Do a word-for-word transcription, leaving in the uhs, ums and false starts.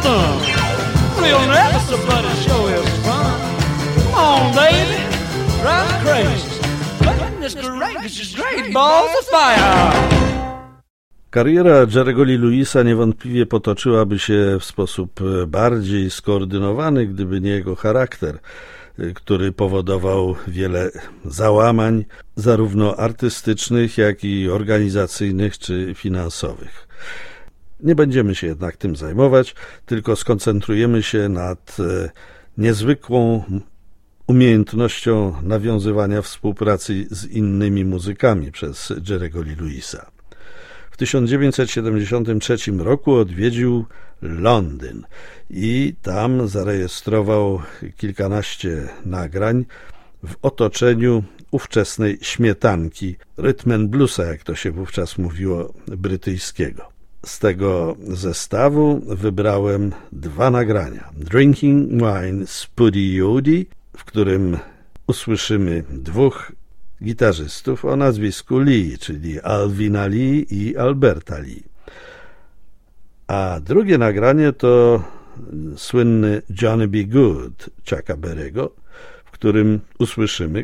thumb. We'll never somebody show his fun. Come on, baby, drive me crazy. Goodness gracious, is great balls of fire. Kariera Jerry'ego Lee Lewisa niewątpliwie potoczyłaby się w sposób bardziej skoordynowany, gdyby nie jego charakter, który powodował wiele załamań, zarówno artystycznych, jak i organizacyjnych czy finansowych. Nie będziemy się jednak tym zajmować, tylko skoncentrujemy się nad niezwykłą umiejętnością nawiązywania współpracy z innymi muzykami przez Jerry'ego Lee Lewisa. W tysiąc dziewięćset siedemdziesiątym trzecim roku odwiedził Londyn i tam zarejestrował kilkanaście nagrań w otoczeniu ówczesnej śmietanki, rhythm and bluesa, jak to się wówczas mówiło, brytyjskiego. Z tego zestawu wybrałem dwa nagrania. Drinking Wine Spuddy Uddy, w którym usłyszymy dwóch gitarzystów o nazwisku Lee, czyli Alvina Lee i Alberta Lee. A drugie nagranie to słynny Johnny B. Good Chucka Berry'ego, w którym usłyszymy